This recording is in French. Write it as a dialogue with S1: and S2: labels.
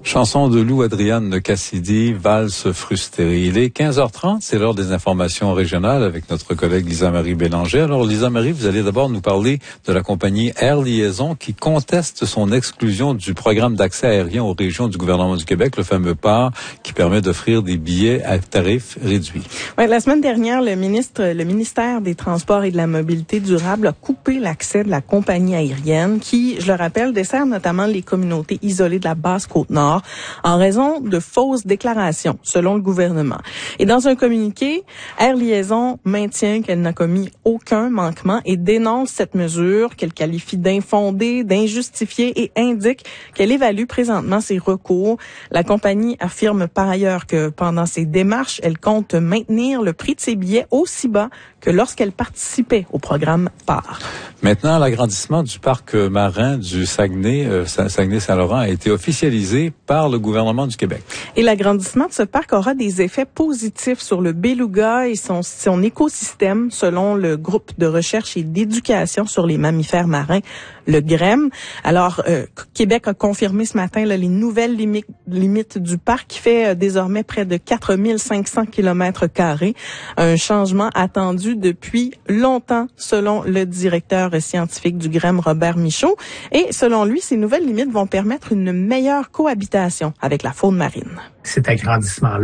S1: Chanson de Lou Adriane Cassidy, Valse Frustérée. Il est 15h30, c'est l'heure des informations régionales avec notre collègue Lisa-Marie Bélanger. Alors Lisa-Marie, vous allez d'abord nous parler de la compagnie Air Liaison qui conteste son exclusion du programme d'accès aérien aux régions du gouvernement du Québec, le fameux PAR, qui permet d'offrir des billets à tarifs réduits.
S2: Ouais, la semaine dernière, le ministère des Transports et de la Mobilité durable a coupé l'accès de la compagnie aérienne qui, je le rappelle, dessert notamment les communautés isolées de la Basse-Côte-Nord en raison de fausses déclarations, selon le gouvernement. Et dans un communiqué, Air Liaison maintient qu'elle n'a commis aucun manquement et dénonce cette mesure qu'elle qualifie d'infondée, d'injustifiée et indique qu'elle évalue présentement ses recours. La compagnie affirme par ailleurs que pendant ses démarches, elle compte maintenir le prix de ses billets aussi bas que lorsqu'elle participait au programme PAR.
S1: Maintenant, l'agrandissement du parc marin du Saguenay-Saint-Laurent a été officialisé par le gouvernement du Québec.
S2: Et l'agrandissement de ce parc aura des effets positifs sur le beluga et son écosystème, selon le groupe de recherche et d'éducation sur les mammifères marins, le GREM. Alors, Québec a confirmé ce matin les nouvelles limites du parc qui fait désormais près de 4500 km². Un changement attendu depuis longtemps, selon le directeur scientifique du GREM, Robert Michaud. Et selon lui, ces nouvelles limites vont permettre une meilleure cohabitation avec la faune marine.
S3: Cet agrandissement-là